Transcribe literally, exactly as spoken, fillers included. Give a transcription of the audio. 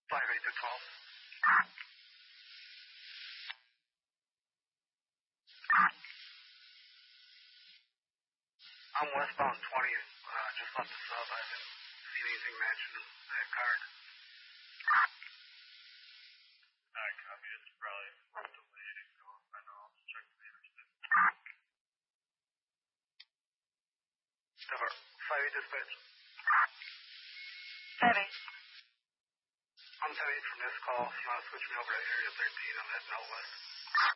five eight to twelve. I'm westbound twenty, uh, just left the sub. I haven't seen anything mentioned that card. I copy. It's probably delayed. I know. I'll check the interstate. Cover. five eight dispatch. Heavy. I'm ten eight from this call. If you want to switch me over to area thirteen, I'm heading out west.